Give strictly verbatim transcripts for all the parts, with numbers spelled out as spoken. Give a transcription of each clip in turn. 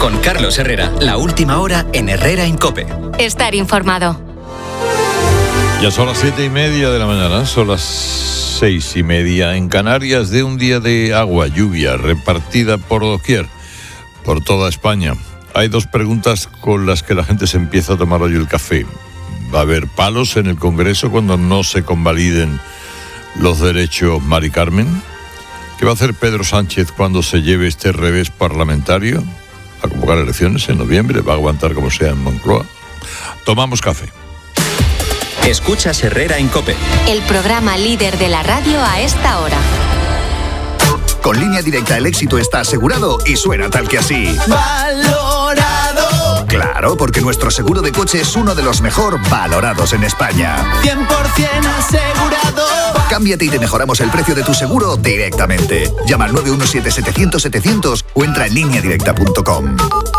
Con Carlos Herrera, la última hora en Herrera en COPE. Estar informado. Ya son las siete y media de la mañana, son las seis y media en Canarias, de un día de agua, lluvia, repartida por doquier, por toda España. Hay dos preguntas con las que la gente se empieza a tomar hoy el café. ¿Va a haber palos en el Congreso cuando no se convaliden los derechos Mari Carmen? ¿Qué va a hacer Pedro Sánchez cuando se lleve este revés parlamentario? ¿Va a convocar elecciones en noviembre? ¿Va a aguantar como sea en Moncloa? Tomamos café. Escuchas Herrera en COPE. El programa líder de la radio a esta hora. Con Línea Directa el éxito está asegurado y suena tal que así. ¡Valorado! Claro, porque nuestro seguro de coche es uno de los mejor valorados en España. cien por ciento asegurado. Cámbiate y te mejoramos el precio de tu seguro directamente. Llama al nueve uno siete, setecientos, setecientos o entra en línea directa punto com.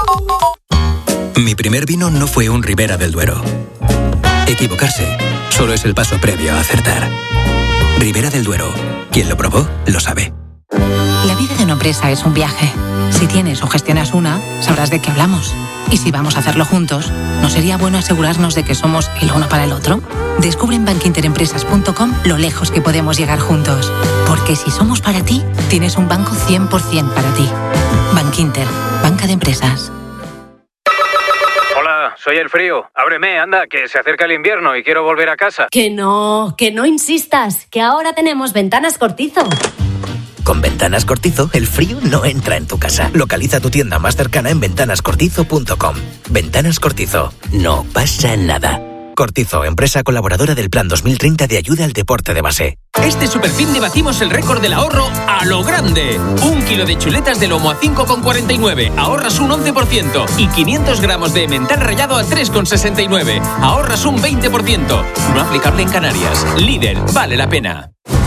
Mi primer vino no fue un Ribera del Duero. Equivocarse solo es el paso previo a acertar. Ribera del Duero. Quien lo probó, lo sabe. La vida de una empresa es un viaje. Si tienes o gestionas una, sabrás de qué hablamos. Y si vamos a hacerlo juntos, ¿no sería bueno asegurarnos de que somos el uno para el otro? Descubre en bankinterempresas punto com lo lejos que podemos llegar juntos. Porque si somos para ti, tienes un banco cien por ciento para ti. Bankinter, banca de empresas. Soy el frío. Ábreme, anda, que se acerca el invierno y quiero volver a casa. Que no, que no insistas, que ahora tenemos Ventanas Cortizo. Con Ventanas Cortizo, el frío no entra en tu casa. Localiza tu tienda más cercana en ventanas cortizo punto com. Ventanas Cortizo, no pasa nada. Cortizo, empresa colaboradora del Plan dos mil treinta de ayuda al deporte de base. Este superfin de batimos el récord del ahorro a lo grande. Un kilo de chuletas de lomo a cinco con cuarenta y nueve, ahorras un once por ciento. Y quinientos gramos de emmental rallado a tres con sesenta y nueve, ahorras un veinte por ciento. No aplicable en Canarias. Líder, vale la pena.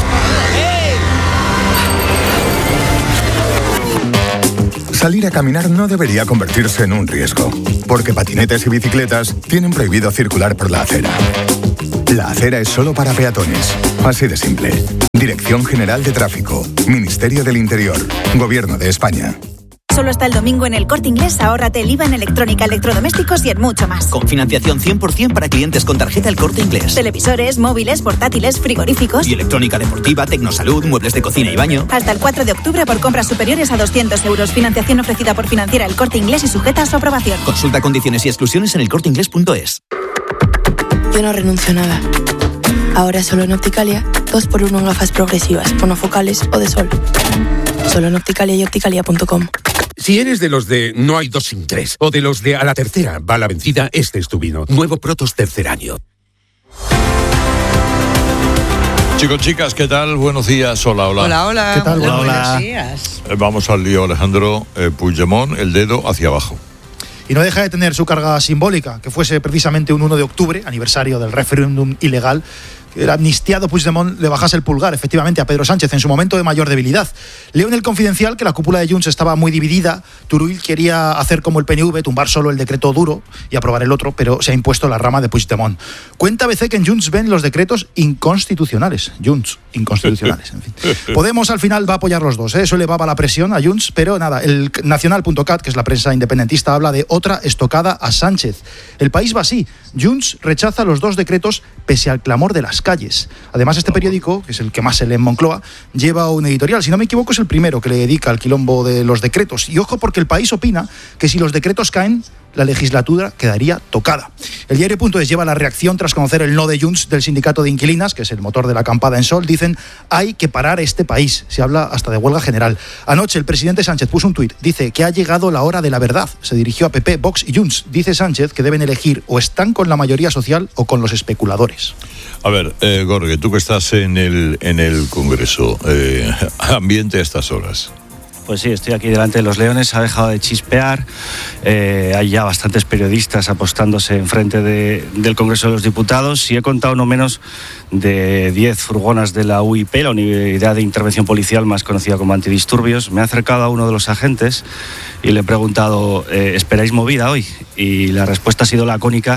Salir a caminar no debería convertirse en un riesgo, porque patinetes y bicicletas tienen prohibido circular por la acera. La acera es solo para peatones, así de simple. Dirección General de Tráfico, Ministerio del Interior, Gobierno de España. Solo hasta el domingo en El Corte Inglés, ahórrate el I V A en electrónica, electrodomésticos y en mucho más. Con financiación cien por ciento para clientes con tarjeta El Corte Inglés. Televisores, móviles, portátiles, frigoríficos. Y electrónica deportiva, tecnosalud, muebles de cocina y baño. Hasta el cuatro de octubre por compras superiores a doscientos euros. Financiación ofrecida por Financiera El Corte Inglés y sujeta a su aprobación. Consulta condiciones y exclusiones en el corte inglés punto es. Yo no renuncio a nada. Ahora solo en Opticalia, dos por uno en gafas progresivas, monofocales o de sol. Solo en Opticalia y opticalia punto com. Si eres de los de no hay dos sin tres, o de los de a la tercera va la vencida, este es tu vino. Nuevo Protos tercer año. Chicos, chicas, ¿qué tal? Buenos días. Hola, hola. Hola, hola. ¿Qué tal? Hola, Buenos hola. días. Vamos al lío, Alejandro eh, Puigdemont, el dedo hacia abajo. Y no deja de tener su carga simbólica, que fuese precisamente un uno de octubre, aniversario del referéndum ilegal. El amnistiado Puigdemont le bajase el pulgar, efectivamente, a Pedro Sánchez en su momento de mayor debilidad. Leo en El Confidencial que la cúpula de Junts estaba muy dividida. Turull quería hacer como el P N V, tumbar solo el decreto duro y aprobar el otro, pero se ha impuesto la rama de Puigdemont. Cuenta B C que en Junts ven los decretos inconstitucionales. Junts, inconstitucionales, en fin. Podemos al final va a apoyar los dos, ¿eh? Eso elevaba la presión a Junts, pero nada, el nacional punto cat, que es la prensa independentista, habla de otra estocada a Sánchez. El País va así. Junts rechaza los dos decretos pese al clamor de las calles. Además, este periódico, que es el que más se lee en Moncloa, lleva un editorial, si no me equivoco es el primero que le dedica al quilombo de los decretos. Y ojo, porque el País opina que si los decretos caen, la legislatura quedaría tocada. El diario punto es lleva la reacción tras conocer el no de Junts del sindicato de inquilinas, que es el motor de la acampada en Sol. Dicen, hay que parar este país. Se habla hasta de huelga general. Anoche el presidente Sánchez puso un tuit. Dice que ha llegado la hora de la verdad. Se dirigió a P P, Vox y Junts. Dice Sánchez que deben elegir o están con la mayoría social o con los especuladores. A ver, eh, Gorge, tú que estás en el, en el Congreso, eh, ambiente a estas horas. Pues sí, estoy aquí delante de los leones, ha dejado de chispear, eh, hay ya bastantes periodistas apostándose enfrente de, del Congreso de los Diputados y he contado no menos de diez furgonas de la U I P, la Unidad de Intervención Policial más conocida como Antidisturbios. Me he acercado a uno de los agentes y le he preguntado, eh, ¿esperáis movida hoy? Y la respuesta ha sido lacónica,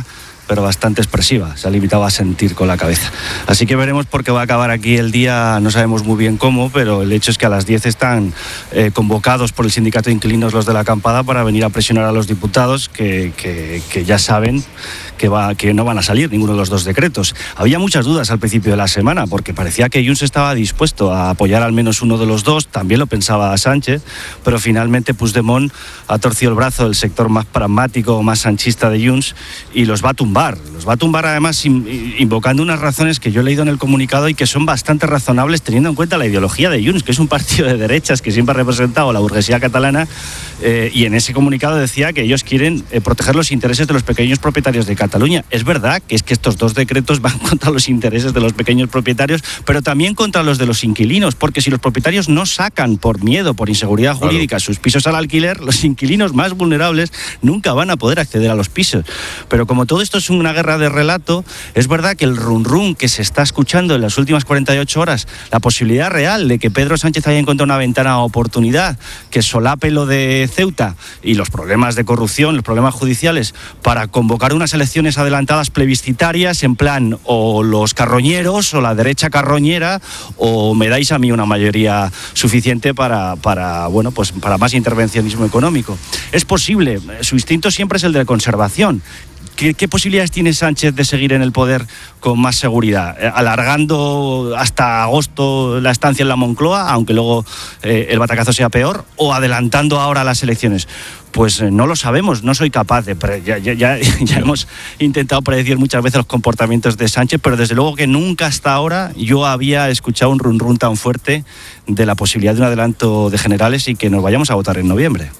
pero bastante expresiva. Se ha limitado a sentir con la cabeza. Así que veremos porque va a acabar aquí el día, no sabemos muy bien cómo, pero el hecho es que a las diez están eh, convocados por el sindicato de inquilinos los de la acampada para venir a presionar a los diputados que, que, que ya saben que, va, que no van a salir ninguno de los dos decretos. Había muchas dudas al principio de la semana porque parecía que Junts estaba dispuesto a apoyar al menos uno de los dos, también lo pensaba Sánchez, pero finalmente Puigdemont ha torcido el brazo del sector más pragmático, más sanchista de Junts y los va a tumbar. Los va a tumbar además invocando unas razones que yo he leído en el comunicado y que son bastante razonables teniendo en cuenta la ideología de Junts, que es un partido de derechas que siempre ha representado a la burguesía catalana, eh, y en ese comunicado decía que ellos quieren eh, proteger los intereses de los pequeños propietarios de Cataluña. Es verdad que es que estos dos decretos van contra los intereses de los pequeños propietarios, pero también contra los de los inquilinos, porque si los propietarios no sacan por miedo, por inseguridad jurídica, claro, sus pisos al alquiler, los inquilinos más vulnerables nunca van a poder acceder a los pisos. Pero como todo esto es una guerra de relato, es verdad que el run run que se está escuchando en las últimas cuarenta y ocho horas, la posibilidad real de que Pedro Sánchez haya encontrado una ventana de oportunidad que solape lo de Ceuta y los problemas de corrupción, los problemas judiciales, para convocar unas elecciones adelantadas plebiscitarias en plan o los carroñeros o la derecha carroñera o me dais a mí una mayoría suficiente para, para, bueno, pues para más intervencionismo económico. Es posible, su instinto siempre es el de conservación. ¿Qué, ¿Qué posibilidades tiene Sánchez de seguir en el poder con más seguridad? ¿Alargando hasta agosto la estancia en la Moncloa, aunque luego eh, el batacazo sea peor? ¿O adelantando ahora las elecciones? Pues eh, no lo sabemos, no soy capaz de... Pre- ya, ya, ya, ya hemos intentado predecir muchas veces los comportamientos de Sánchez, pero desde luego que nunca hasta ahora yo había escuchado un run run tan fuerte de la posibilidad de un adelanto de generales y que nos vayamos a votar en noviembre.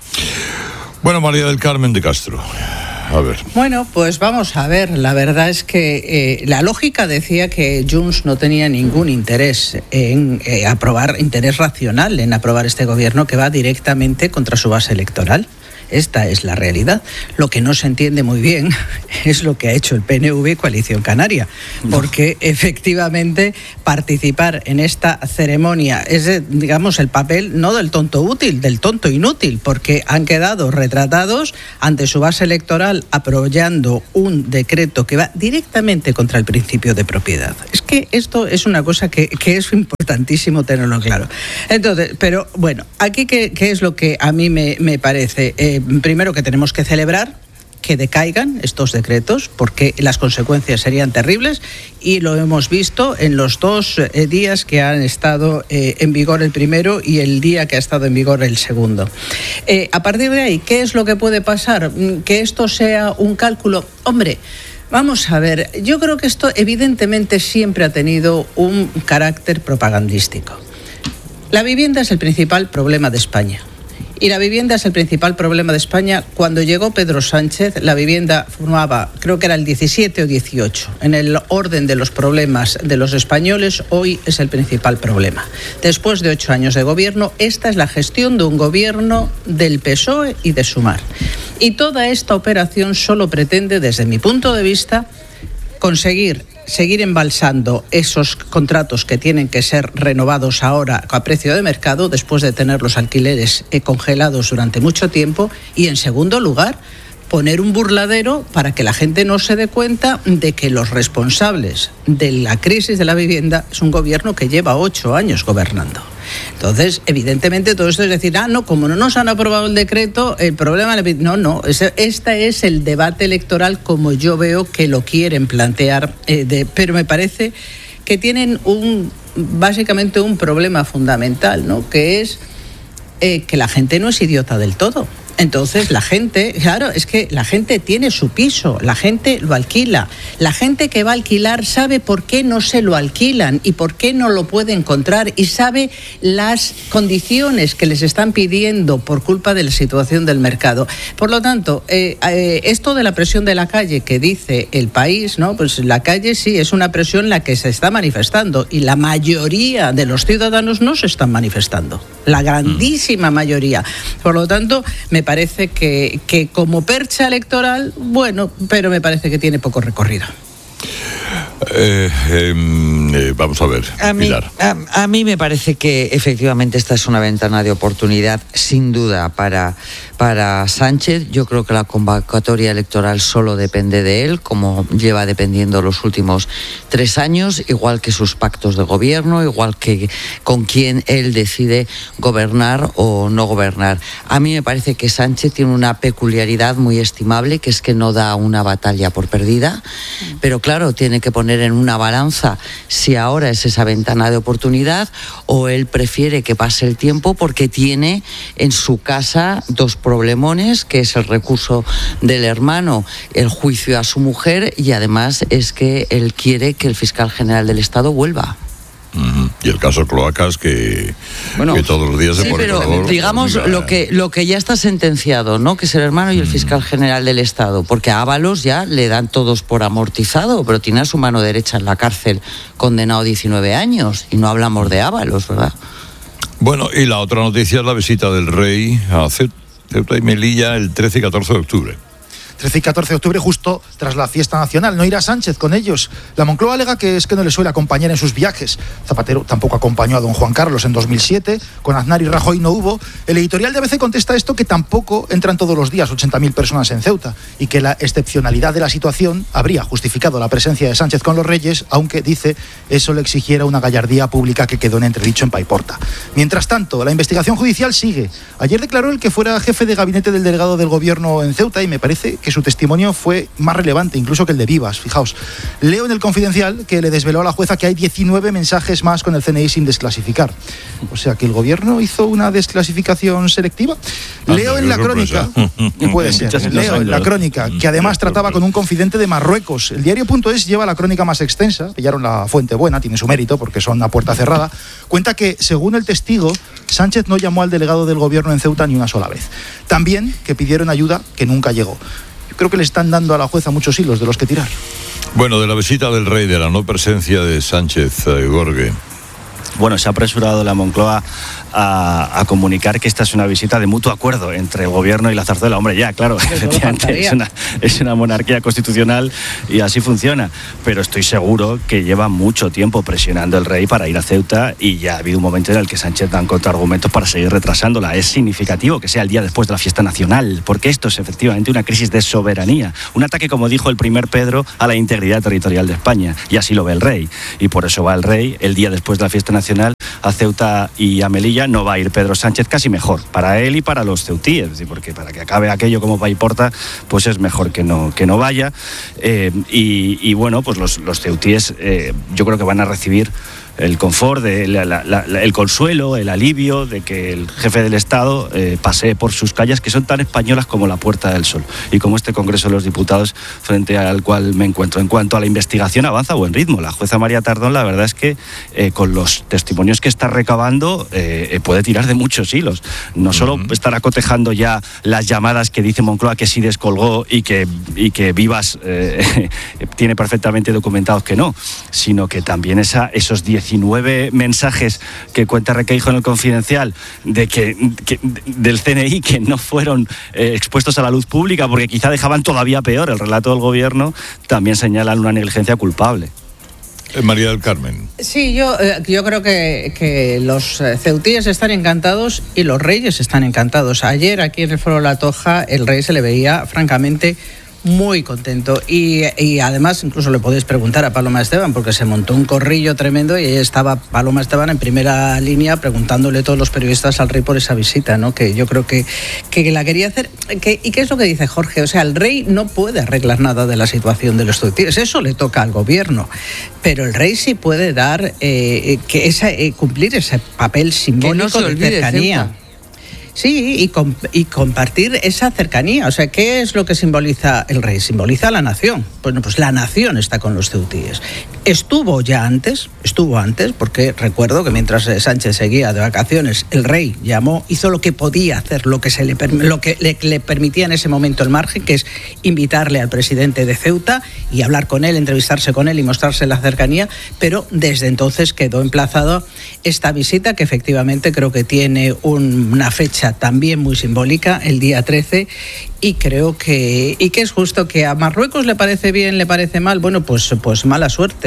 Bueno, María del Carmen de Castro. A ver. Bueno, pues vamos a ver. La verdad es que eh, la lógica decía que Junts no tenía ningún interés en eh, aprobar, interés racional en aprobar este gobierno que va directamente contra su base electoral. Esta es la realidad. Lo que no se entiende muy bien es lo que ha hecho el P N V y Coalición Canaria, porque efectivamente participar en esta ceremonia es, digamos, el papel no del tonto útil, del tonto inútil, porque han quedado retratados ante su base electoral apoyando un decreto que va directamente contra el principio de propiedad. Es que esto es una cosa que, que es importantísimo tenerlo claro. Entonces, pero bueno, aquí qué, qué es lo que a mí me, me parece... Eh, Primero que tenemos que celebrar que decaigan estos decretos porque las consecuencias serían terribles y lo hemos visto en los dos eh, días que han estado eh, en vigor el primero y el día que ha estado en vigor el segundo. Eh, a partir de ahí, ¿qué es lo que puede pasar? Que esto sea un cálculo. Hombre, vamos a ver, yo creo que esto evidentemente siempre ha tenido un carácter propagandístico. La vivienda es el principal problema de España. Y la vivienda es el principal problema de España. Cuando llegó Pedro Sánchez, la vivienda formaba, creo que era el diecisiete o dieciocho. En el orden de los problemas de los españoles, hoy es el principal problema. Después de ocho años de gobierno, esta es la gestión de un gobierno del P S O E y de Sumar. Y toda esta operación solo pretende, desde mi punto de vista, conseguir seguir embalsando esos contratos que tienen que ser renovados ahora a precio de mercado después de tener los alquileres congelados durante mucho tiempo y, en segundo lugar, poner un burladero para que la gente no se dé cuenta de que los responsables de la crisis de la vivienda es un gobierno que lleva ocho años gobernando. Entonces, evidentemente, todo esto es decir, ah, no, como no nos han aprobado el decreto, el problema... No, no, este es el debate electoral como yo veo que lo quieren plantear, eh, de, pero me parece que tienen un básicamente un problema fundamental, ¿no? Que es eh, que la gente no es idiota del todo. Entonces la gente, claro, es que la gente tiene su piso, la gente lo alquila. La gente que va a alquilar sabe por qué no se lo alquilan y por qué no lo puede encontrar y sabe las condiciones que les están pidiendo por culpa de la situación del mercado. Por lo tanto, eh, eh, esto de la presión de la calle que dice El País, ¿no? Pues la calle sí es una presión la que se está manifestando y la mayoría de los ciudadanos no se están manifestando. La grandísima mayoría. Por lo tanto, me parece que, que como percha electoral, bueno, pero me parece que tiene poco recorrido. Eh, eh, eh, vamos a ver, a mí, Pilar. A, a mí me parece que efectivamente esta es una ventana de oportunidad, sin duda, para, para Sánchez. Yo creo que la convocatoria electoral solo depende de él, como lleva dependiendo los últimos tres años, igual que sus pactos de gobierno, igual que con quién él decide gobernar o no gobernar. A mí me parece que Sánchez tiene una peculiaridad muy estimable, que es que no da una batalla por perdida, pero claro, tiene que poner en una balanza si ahora es esa ventana de oportunidad o él prefiere que pase el tiempo porque tiene en su casa dos problemones, que es el recurso del hermano, el juicio a su mujer, y además es que él quiere que el fiscal general del Estado vuelva. Uh-huh. Y el caso Cloacas, que, bueno, que todos los días se sí, pone pero color, digamos mira, lo que lo que ya está sentenciado, ¿no? Que es el hermano y el fiscal general del Estado, porque a Ábalos ya le dan todos por amortizado, pero tiene a su mano derecha en la cárcel condenado a diecinueve años, y no hablamos de Ábalos, ¿verdad? Bueno, y la otra noticia es la visita del rey a Ceuta y Melilla el trece y catorce de octubre. trece y catorce de octubre, justo tras la fiesta nacional. No irá Sánchez con ellos. La Moncloa alega que es que no le suele acompañar en sus viajes. Zapatero tampoco acompañó a don Juan Carlos en dos mil siete. Con Aznar y Rajoy no hubo. El editorial de A B C contesta esto, que tampoco entran todos los días ochenta mil personas en Ceuta, y que la excepcionalidad de la situación habría justificado la presencia de Sánchez con los reyes, aunque, dice, eso le exigiera una gallardía pública que quedó en entredicho en Paiporta. Mientras tanto, la investigación judicial sigue. Ayer declaró el que fuera jefe de gabinete del delegado del gobierno en Ceuta, y me parece que su testimonio fue más relevante incluso que el de Vivas. Fijaos, leo en el Confidencial que le desveló a la jueza que hay diecinueve mensajes más con el C N I sin desclasificar. O sea, que el gobierno hizo una desclasificación selectiva. Leo en la crónica, que puede ser, leo en la crónica, que además trataba con un confidente de Marruecos. El diario.es lleva la crónica más extensa, pillaron la fuente buena, tiene su mérito porque son a puerta cerrada. Cuenta que, según el testigo, Sánchez no llamó al delegado del gobierno en Ceuta ni una sola vez. También que pidieron ayuda que nunca llegó. Creo que le están dando a la jueza muchos hilos de los que tirar. Bueno, de la visita del rey, de la no presencia de Sánchez, eh, Gorge. Bueno, se ha apresurado la Moncloa a, a comunicar que esta es una visita de mutuo acuerdo entre el gobierno y la zarzuela. Hombre, ya, claro, efectivamente, es una, es una monarquía constitucional y así funciona. Pero estoy seguro que lleva mucho tiempo presionando el rey para ir a Ceuta, y ya ha habido un momento en el que Sánchez da contraargumentos para seguir retrasándola. Es significativo que sea el día después de la fiesta nacional, porque esto es efectivamente una crisis de soberanía. Un ataque, como dijo el primer Pedro, a la integridad territorial de España. Y así lo ve el rey. Y por eso va el rey el día después de la fiesta nacional a Ceuta y a Melilla. No va a ir Pedro Sánchez, casi mejor para él y para los ceutíes, porque para que acabe aquello como Paiporta, pues es mejor que no, que no vaya. Eh, y, y bueno, pues los, los ceutíes eh, yo creo que van a recibir el confort, de la, la, la, el consuelo, el alivio de que el jefe del Estado eh, pasee por sus calles, que son tan españolas como la Puerta del Sol, y como este Congreso de los Diputados frente al cual me encuentro. En cuanto a la investigación, avanza a buen ritmo. La jueza María Tardón, la verdad es que eh, con los testimonios que está recabando eh, puede tirar de muchos hilos. No solo uh-huh. estará cotejando ya las llamadas que dice Moncloa que sí descolgó y que, y que Vivas eh, tiene perfectamente documentados que no, sino que también esa, esos diecinueve mensajes que cuenta Requeijo en el Confidencial de que, que del C N I, que no fueron eh, expuestos a la luz pública porque quizá dejaban todavía peor el relato del gobierno, también señalan una negligencia culpable. María del Carmen. Sí, yo, eh, yo creo que, que los ceutíes están encantados y los reyes están encantados. Ayer aquí en el Foro La Toja el rey se le veía francamente muy contento, y, y además incluso le podéis preguntar a Paloma Esteban, porque se montó un corrillo tremendo y ahí estaba Paloma Esteban en primera línea preguntándole a todos los periodistas al rey por esa visita, ¿no? Que yo creo que, que la quería hacer. Que, ¿Y qué es lo que dice Jorge? O sea, el rey no puede arreglar nada de la situación de los ceutíes, eso le toca al gobierno, pero el rey sí puede dar eh, que esa, eh, cumplir ese papel simbólico que no se de cercanía. Ceuta. Sí, y, com- y compartir esa cercanía. O sea, ¿qué es lo que simboliza el rey? Simboliza a la nación. Bueno, pues la nación está con los ceutíes. Estuvo ya antes, estuvo antes, porque recuerdo que mientras Sánchez seguía de vacaciones, el rey llamó, hizo lo que podía hacer, lo que, se le, lo que le, le permitía en ese momento el margen, que es invitarle al presidente de Ceuta y hablar con él, entrevistarse con él y mostrarse la cercanía, pero desde entonces quedó emplazado esta visita, que efectivamente creo que tiene un, una fecha también muy simbólica, el día trece, y creo que y que es justo. Que a Marruecos le parece bien, le parece mal, bueno, pues pues mala suerte.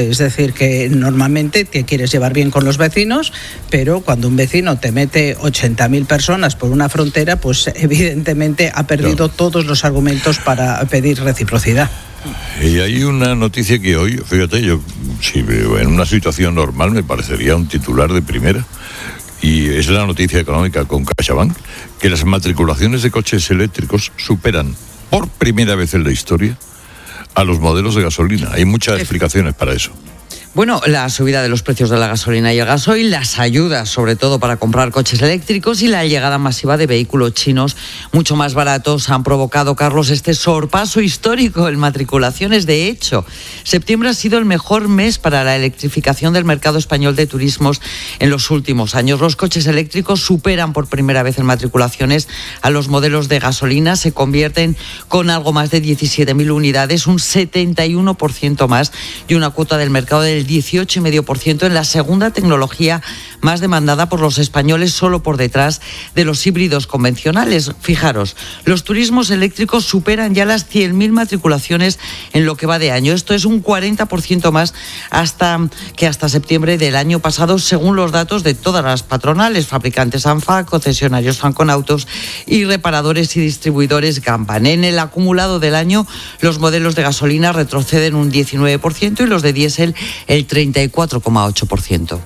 coste, es decir, que normalmente te quieres llevar bien con los vecinos, pero cuando un vecino te mete ochenta mil personas por una frontera, pues evidentemente ha perdido claro. todos los argumentos para pedir reciprocidad. Y hay una noticia que hoy, fíjate, yo si en una situación normal me parecería un titular de primera, y es la noticia económica con CaixaBank, que las matriculaciones de coches eléctricos superan por primera vez en la historia a los modelos de gasolina. Hay muchas explicaciones para eso. Bueno, la subida de los precios de la gasolina y el gasoil, las ayudas sobre todo para comprar coches eléctricos y la llegada masiva de vehículos chinos mucho más baratos han provocado, Carlos, este sorpaso histórico en matriculaciones. De hecho, septiembre ha sido el mejor mes para la electrificación del mercado español de turismos en los últimos años. Los coches eléctricos superan por primera vez en matriculaciones a los modelos de gasolina, se convierten con algo más de diecisiete mil unidades, un setenta y uno por ciento más y una cuota del mercado del dieciocho coma cinco por ciento en la segunda tecnología más demandada por los españoles, solo por detrás de los híbridos convencionales. Fijaros, los turismos eléctricos superan ya las cien mil matriculaciones en lo que va de año. Esto es un cuarenta por ciento más hasta que hasta septiembre del año pasado, según los datos de todas las patronales, fabricantes ANFA, concesionarios Fanconautos y reparadores y distribuidores Gampan. En el acumulado del año, los modelos de gasolina retroceden un diecinueve por ciento y los de diésel el treinta y cuatro coma ocho por ciento.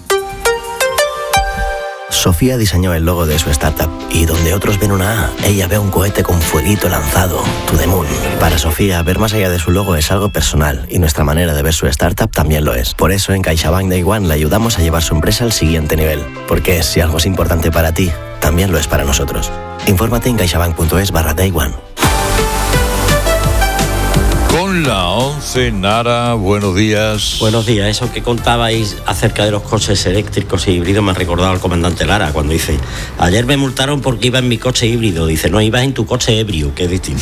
Sofía diseñó el logo de su startup y donde otros ven una A, ella ve un cohete con fueguito lanzado, To The Moon. Para Sofía, ver más allá de su logo es algo personal y nuestra manera de ver su startup también lo es. Por eso en CaixaBank Day One le ayudamos a llevar su empresa al siguiente nivel. Porque si algo es importante para ti, también lo es para nosotros. Infórmate en caixabank.es barra Day One. Con la once, Nara, buenos días. Buenos días. Eso que contabais acerca de los coches eléctricos y híbridos me ha recordado al comandante Lara cuando dice: ayer me multaron porque iba en mi coche híbrido. Dice: no, ibas en tu coche ebrio, que es distinto.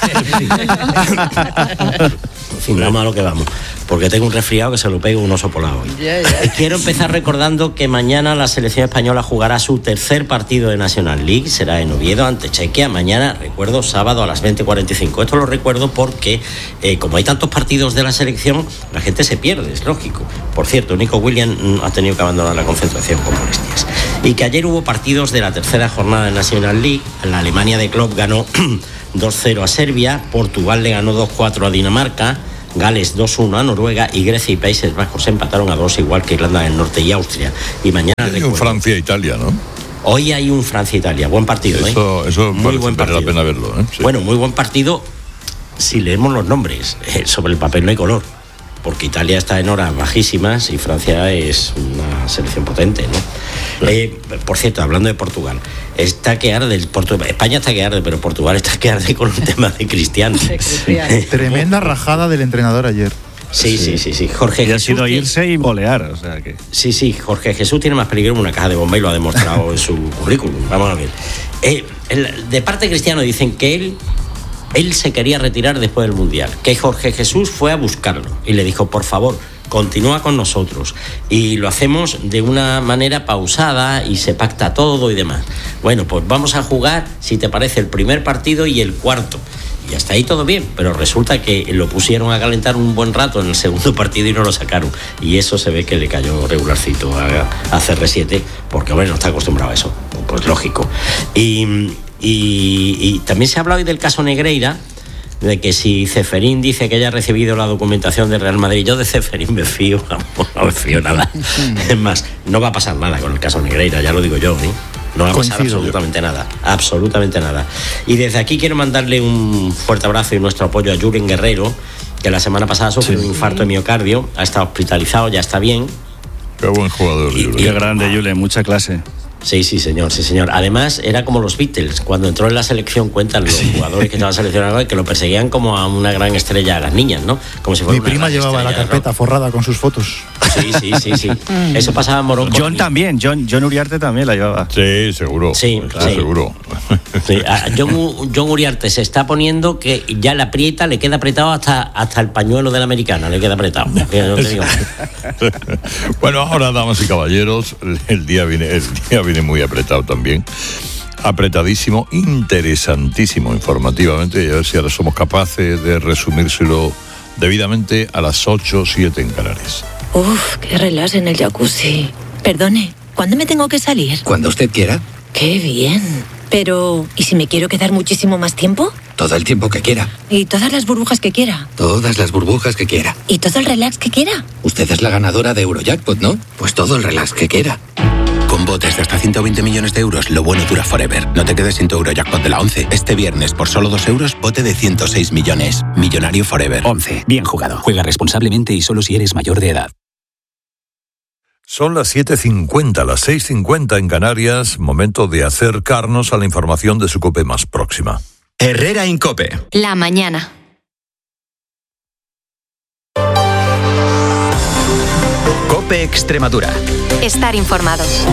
En fin, vamos a lo que vamos, porque tengo un resfriado que se lo pego un oso polar hoy. Yeah, yeah. Quiero empezar recordando que mañana la selección española jugará su tercer partido de National League, será en Oviedo ante Chequia, mañana, recuerdo, sábado a las veinte cuarenta y cinco. Esto lo recuerdo porque eh, como hay tantos partidos de la selección, la gente se pierde, es lógico. Por cierto, Nico Williams ha tenido que abandonar la concentración con molestias. Y que ayer hubo partidos de la tercera jornada de National League. La Alemania de Klopp ganó dos cero a Serbia, Portugal le ganó dos cuatro a Dinamarca, Gales dos uno a Noruega y Grecia y Países Bajos se empataron a dos, igual que Irlanda del Norte y Austria. Y mañana hay un Francia-Italia, ¿no? Hoy hay un Francia-Italia, buen partido, eso, ¿eh? Eso muy buen partido. Vale la pena verlo, ¿eh? Sí. Bueno, muy buen partido si leemos los nombres. Eh, sobre el papel no hay color, porque Italia está en horas bajísimas y Francia es una selección potente, ¿no? Sí. Eh, por cierto, hablando de Portugal, está que arde, Portu- España está que arde, pero Portugal está que arde con un tema de Cristiano. Tremenda rajada del entrenador ayer. Sí, sí, sí, sí. Jorge y Jesús. Ha sido irse y golear, o sea que. Sí, sí, Jorge Jesús tiene más peligro que una caja de bomba y lo ha demostrado en su currículum. Vamos a ver. Eh, el, de parte de Cristiano dicen que él. Él se quería retirar después del Mundial, que Jorge Jesús fue a buscarlo y le dijo: por favor, continúa con nosotros. Y lo hacemos de una manera pausada y se pacta todo y demás. Bueno, pues vamos a jugar, si te parece, el primer partido y el cuarto. Y hasta ahí todo bien, pero resulta que lo pusieron a calentar un buen rato en el segundo partido y no lo sacaron. Y eso se ve que le cayó regularcito a, a C R siete, porque, hombre, no está acostumbrado a eso. Pues lógico. Y... Y, y también se ha hablado hoy del caso Negreira, de que si Ceferín dice que ya ha recibido la documentación del Real Madrid, yo de Ceferín me fío, no me fío nada. Es más, no va a pasar nada con el caso Negreira, ya lo digo yo, ¿eh? No va a pasar Coincido absolutamente yo. nada, absolutamente nada. Y desde aquí quiero mandarle un fuerte abrazo y nuestro apoyo a Julen Guerrero, que la semana pasada sufrió sí. un infarto de miocardio, ha estado hospitalizado, ya está bien. Qué buen jugador, y, Qué grande, Julen, mucha clase. Sí, sí, señor, sí, señor. Además, era como los Beatles. Cuando entró en la selección, cuentan los sí. jugadores que estaban seleccionados que lo perseguían como a una gran estrella a las niñas, ¿no? Como si fuera Mi prima llevaba la carpeta forrada con sus fotos. Sí, sí, sí, sí. Eso pasaba en Morón. John también, John, John Uriarte también la llevaba. Sí, seguro. Sí, claro, sí. seguro. Sí. John, John Uriarte se está poniendo que ya la aprieta, le queda apretado hasta, hasta el pañuelo de la americana, le queda apretado. No te digo. Bueno, ahora, damas y caballeros, el día viene, el día viene muy apretado también. Apretadísimo, interesantísimo informativamente, y a ver si ahora somos capaces de resumírselo debidamente a las ocho o siete en Canarias. Uf, qué relax en el jacuzzi. Perdone, ¿cuándo me tengo que salir? Cuando usted quiera. Qué bien. Pero, ¿y si me quiero quedar muchísimo más tiempo? Todo el tiempo que quiera. ¿Y todas las burbujas que quiera? Todas las burbujas que quiera. ¿Y todo el relax que quiera? Usted es la ganadora de Eurojackpot, ¿no? Pues todo el relax que quiera. Con botes de hasta ciento veinte millones de euros, lo bueno dura forever. No te quedes sin tu Eurojackpot de la once. Este viernes, por solo dos euros, bote de ciento seis millones. Millonario forever. once. Bien jugado. Juega responsablemente y solo si eres mayor de edad. Son las siete cincuenta, las seis cincuenta en Canarias. Momento de acercarnos a la información de su COPE más próxima. Herrera Incope. La mañana. COPE Extremadura. Estar informados.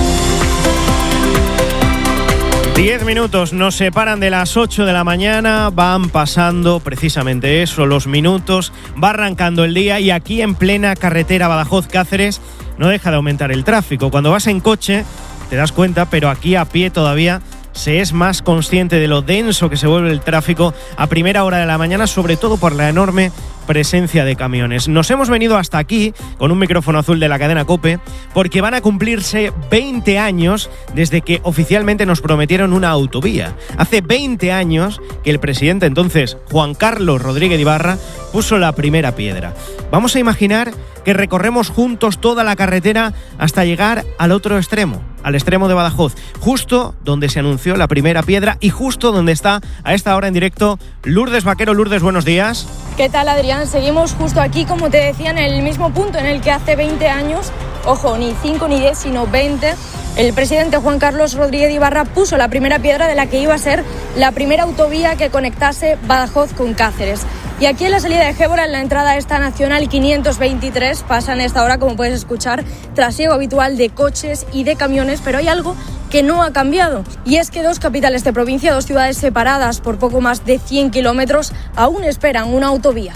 Diez minutos nos separan de las ocho de la mañana, van pasando precisamente eso, los minutos, va arrancando el día y aquí en plena carretera Badajoz-Cáceres no deja de aumentar el tráfico. Cuando vas en coche te das cuenta, pero aquí a pie todavía se es más consciente de lo denso que se vuelve el tráfico a primera hora de la mañana, sobre todo por la enorme presencia de camiones. Nos hemos venido hasta aquí con un micrófono azul de la cadena COPE porque van a cumplirse veinte años desde que oficialmente nos prometieron una autovía. Hace veinte años que el presidente entonces, Juan Carlos Rodríguez Ibarra, puso la primera piedra. Vamos a imaginar que recorremos juntos toda la carretera hasta llegar al otro extremo, al extremo de Badajoz, justo donde se anunció la primera piedra y justo donde está a esta hora en directo Lourdes Vaquero. Lourdes, buenos días. ¿Qué tal, Adrián? Seguimos justo aquí, como te decía, en el mismo punto en el que hace veinte años, ojo, ni cinco ni diez, sino veinte, el presidente Juan Carlos Rodríguez Ibarra puso la primera piedra de la que iba a ser la primera autovía que conectase Badajoz con Cáceres. Y aquí en la salida de Gébora, en la entrada a esta Nacional quinientos veintitrés, pasan a esta hora, como puedes escuchar, trasiego habitual de coches y de camiones, pero hay algo que no ha cambiado. Y es que dos capitales de provincia, dos ciudades separadas por poco más de cien kilómetros, aún esperan una autovía.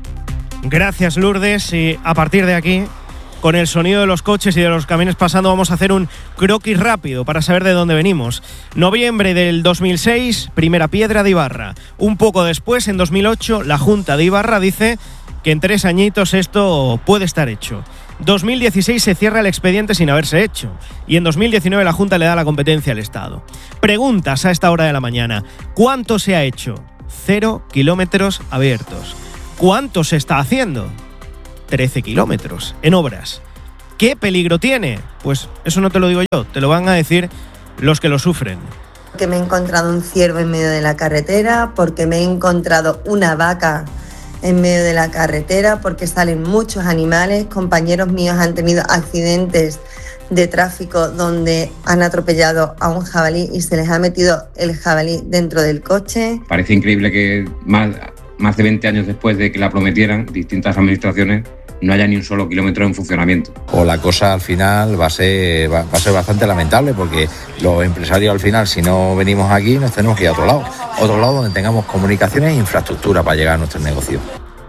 Gracias, Lourdes. Y a partir de aquí, con el sonido de los coches y de los camiones pasando, vamos a hacer un croquis rápido para saber de dónde venimos. Noviembre del dos mil seis, primera piedra de Ibarra. Un poco después, en dos mil ocho, la Junta de Ibarra dice que en tres añitos esto puede estar hecho. dos mil dieciséis se cierra el expediente sin haberse hecho. Y en dos mil diecinueve la Junta le da la competencia al Estado. Preguntas a esta hora de la mañana. ¿Cuánto se ha hecho? Cero kilómetros abiertos. ¿Cuánto se está haciendo? trece kilómetros en obras. ¿Qué peligro tiene? Pues eso no te lo digo yo, te lo van a decir los que lo sufren. Que me he encontrado un ciervo en medio de la carretera, porque me he encontrado una vaca en medio de la carretera, porque salen muchos animales. Compañeros míos han tenido accidentes de tráfico donde han atropellado a un jabalí y se les ha metido el jabalí dentro del coche. Parece increíble que más, más de veinte años después de que la prometieran, distintas administraciones no haya ni un solo kilómetro en funcionamiento. O la cosa al final va a ser, va, va a ser bastante lamentable, porque los empresarios al final, si no venimos aquí, nos tenemos que ir a otro lado. Otro lado donde tengamos comunicaciones e infraestructura para llegar a nuestros negocios.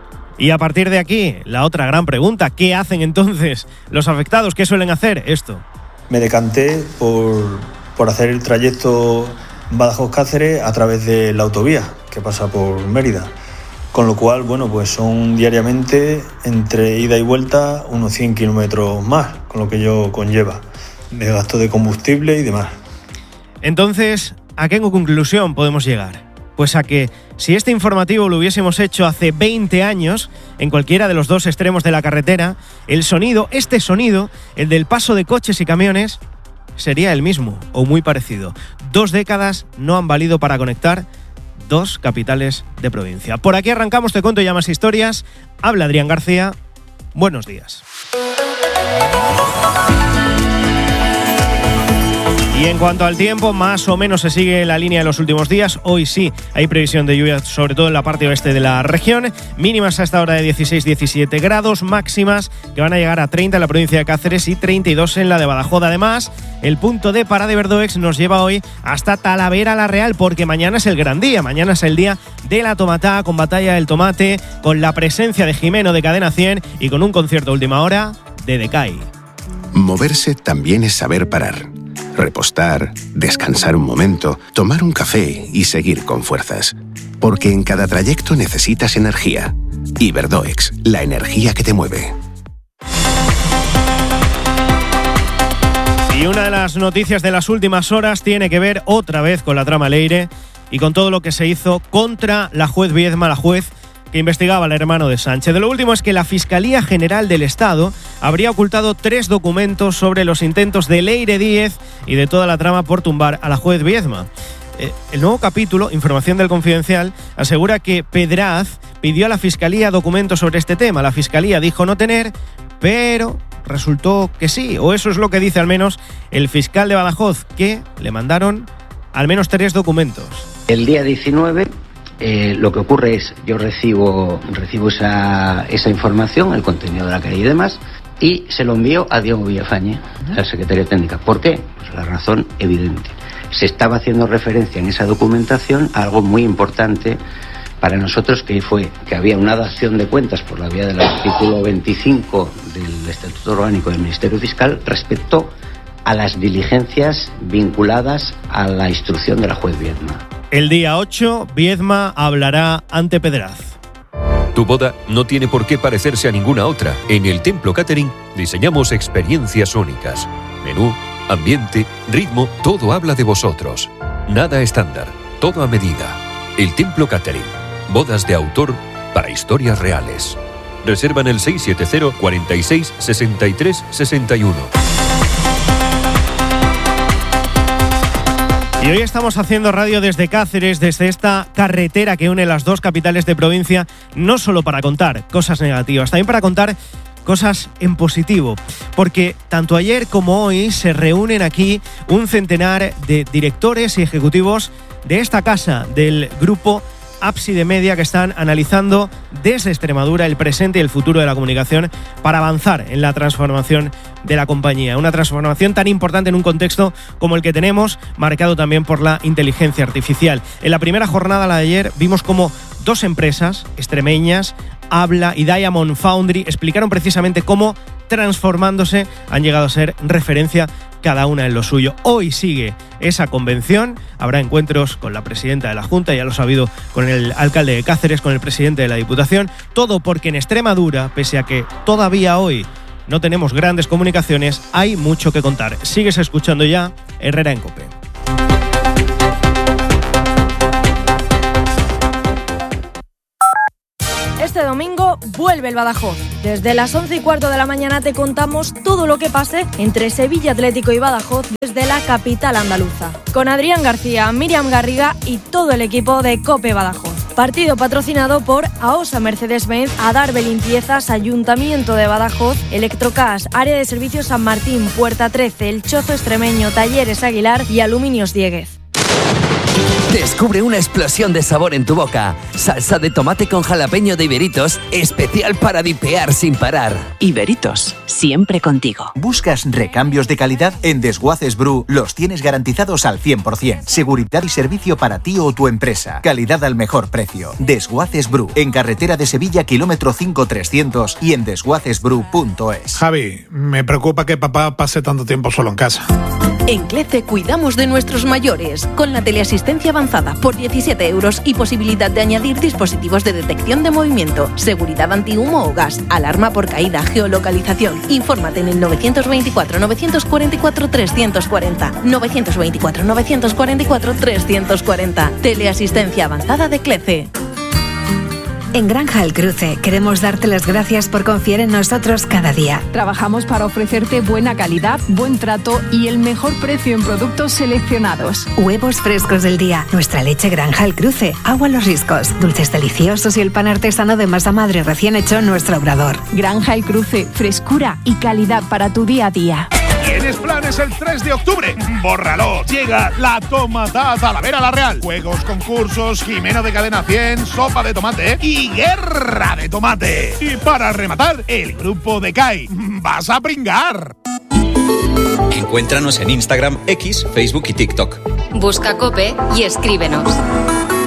Y a partir de aquí, la otra gran pregunta, ¿qué hacen entonces los afectados? ¿Qué suelen hacer? Esto. Me decanté por, por hacer el trayecto Badajoz-Cáceres a través de la autovía que pasa por Mérida. Con lo cual, bueno, pues son diariamente, entre ida y vuelta, unos cien kilómetros más, con lo que ello conlleva, de gasto de combustible y demás. Entonces, ¿a qué conclusión podemos llegar? Pues a que si este informativo lo hubiésemos hecho hace veinte años, en cualquiera de los dos extremos de la carretera, el sonido, este sonido, el del paso de coches y camiones, sería el mismo o muy parecido. Dos décadas no han valido para conectar dos capitales de provincia. Por aquí arrancamos, te cuento ya más historias. Habla Adrián García. Buenos días. Y en cuanto al tiempo, más o menos se sigue la línea de los últimos días. Hoy sí hay previsión de lluvia, sobre todo en la parte oeste de la región. Mínimas a esta hora de dieciséis a diecisiete grados, máximas que van a llegar a treinta en la provincia de Cáceres y treinta y dos en la de Badajoz. Además, el punto de parada de Verdoex nos lleva hoy hasta Talavera la Real, porque mañana es el gran día. Mañana es el día de la tomatá, con batalla del tomate, con la presencia de Jimeno de Cadena cien y con un concierto a última hora de Decay. Moverse también es saber parar. Repostar, descansar un momento, tomar un café y seguir con fuerzas. Porque en cada trayecto necesitas energía. Iberdoex, la energía que te mueve. Y una de las noticias de las últimas horas tiene que ver otra vez con la trama Leire y con todo lo que se hizo contra la juez Viedma, la juez que investigaba al hermano de Sánchez. De lo último es que la Fiscalía General del Estado habría ocultado tres documentos sobre los intentos de Leire Díez y de toda la trama por tumbar a la juez Viedma. Eh, el nuevo capítulo, Información del Confidencial, asegura que Pedraz pidió a la Fiscalía documentos sobre este tema. La Fiscalía dijo no tener, pero resultó que sí, o eso es lo que dice al menos el fiscal de Badajoz, que le mandaron al menos tres documentos. El día diecinueve, eh, lo que ocurre es, yo recibo, recibo esa, esa información, el contenido de la querella y demás, y se lo envío a Diego Villafañe, a la Secretaría Técnica. ¿Por qué? Pues la razón evidente. Se estaba haciendo referencia en esa documentación a algo muy importante para nosotros, que fue que había una dación de cuentas por la vía del artículo veinticinco del Estatuto Orgánico del Ministerio Fiscal respecto a las diligencias vinculadas a la instrucción de la juez Viedma. El día ocho, Viedma hablará ante Pedraz. Tu boda no tiene por qué parecerse a ninguna otra. En el Templo Catering diseñamos experiencias únicas. Menú, ambiente, ritmo, todo habla de vosotros. Nada estándar, todo a medida. El Templo Catering. Bodas de autor para historias reales. Reserva en el seis siete cero, cuarenta y seis, sesenta y tres, sesenta y uno. Y hoy estamos haciendo radio desde Cáceres, desde esta carretera que une las dos capitales de provincia, no solo para contar cosas negativas, también para contar cosas en positivo, porque tanto ayer como hoy se reúnen aquí un centenar de directores y ejecutivos de esta casa, del grupo Ábside Media, que están analizando desde Extremadura el presente y el futuro de la comunicación para avanzar en la transformación de la compañía. Una transformación tan importante en un contexto como el que tenemos, marcado también por la inteligencia artificial. En la primera jornada, la de ayer, vimos cómo dos empresas extremeñas, Habla y Diamond Foundry, explicaron precisamente cómo, transformándose, han llegado a ser referencia cada una en lo suyo. Hoy sigue esa convención, habrá encuentros con la presidenta de la Junta, ya lo ha sabido, con el alcalde de Cáceres, con el presidente de la Diputación, todo porque en Extremadura, pese a que todavía hoy no tenemos grandes comunicaciones, hay mucho que contar. Sigues escuchando ya Herrera en COPE. Este domingo vuelve el Badajoz. Desde las once y cuarto de la mañana te contamos todo lo que pase entre Sevilla Atlético y Badajoz desde la capital andaluza. Con Adrián García, Miriam Garriga y todo el equipo de COPE Badajoz. Partido patrocinado por AOSA Mercedes-Benz, Adarve Limpiezas, Ayuntamiento de Badajoz, Electrocas, Área de Servicios San Martín, Puerta trece, El Chozo Extremeño, Talleres Aguilar y Aluminios Dieguez. Descubre una explosión de sabor en tu boca. Salsa de tomate con jalapeño de Iberitos, especial para dipear sin parar. Iberitos, siempre contigo. ¿Buscas recambios de calidad? En Desguaces Bru los tienes garantizados al cien por ciento. Seguridad y servicio para ti o tu empresa. Calidad al mejor precio. Desguaces Bru, en carretera de Sevilla, kilómetro cinco trescientos y en desguaces bru punto es. Javi, me preocupa que papá pase tanto tiempo solo en casa. En CLECE cuidamos de nuestros mayores, con la teleasistencia avanzada por diecisiete euros y posibilidad de añadir dispositivos de detección de movimiento, seguridad antihumo o gas, alarma por caída, geolocalización. Infórmate en el novecientos veinticuatro, novecientos cuarenta y cuatro, trescientos cuarenta. novecientos veinticuatro, novecientos cuarenta y cuatro, trescientos cuarenta. Teleasistencia avanzada de CLECE. En Granja El Cruce queremos darte las gracias por confiar en nosotros cada día. Trabajamos para ofrecerte buena calidad, buen trato y el mejor precio en productos seleccionados. Huevos frescos del día, nuestra leche Granja El Cruce, agua Los Riscos, dulces deliciosos y el pan artesano de masa madre recién hecho en nuestro obrador. Granja El Cruce, frescura y calidad para tu día a día. ¿Tienes planes el tres de octubre? ¡Bórralo! Llega la Tomatá Talavera La Real. Juegos, concursos, Jimeno de Cadena cien, sopa de tomate y guerra de tomate. Y para rematar, el grupo de C A I. ¡Vas a pringar! Encuéntranos en Instagram, X, Facebook y TikTok. Busca COPE y escríbenos.